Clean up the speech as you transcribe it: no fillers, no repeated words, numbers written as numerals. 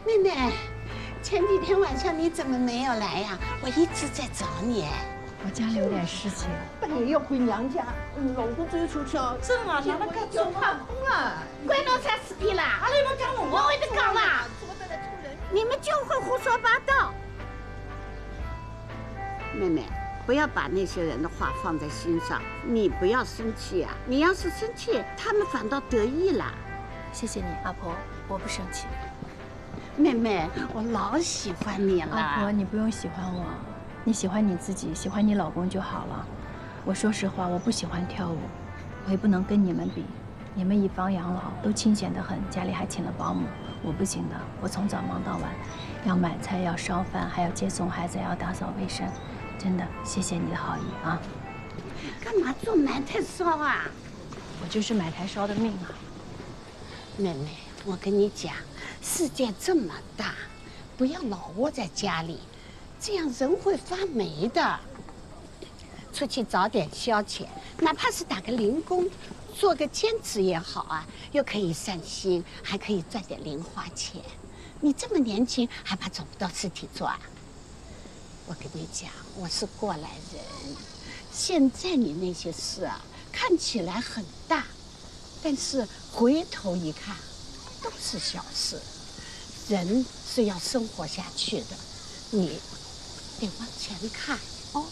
妹妹，前几天晚上你怎么没有来呀？我一直在找你。 我家里有点事情， 半夜要回娘家，老公追出去啊，真啊，哪能干走怕空了？ 关侬啥事体啦？ 阿拉要讲我会得讲啦。你们就会胡说八道。妹妹，不要把那些人的话放在心上，你不要生气啊！你要是生气，他们反倒得意了。 谢谢你，阿婆，我不生气。 妹妹，我老喜欢你了。 阿婆，你不用喜欢我，你喜欢你自己，喜欢你老公就好了。我说实话，我不喜欢跳舞，我也不能跟你们比。你们以房养老都清闲得很，家里还请了保姆，我不行的。我从早忙到晚，要买菜，要烧饭，还要接送孩子，还要打扫卫生。真的，谢谢你的好意啊！ 干嘛做买台烧啊？ 我就是买台烧的命啊！ 妹妹，我跟你讲，世界这么大，不要老窝在家里，这样人会发霉的。出去找点消遣，哪怕是打个零工，做个兼职也好啊，又可以散心，还可以赚点零花钱。你这么年轻，还怕找不到事情做啊？我跟你讲，我是过来人，现在你那些事啊，看起来很大，但是回头一看，都是小事。人是要生活下去的，你得往前看。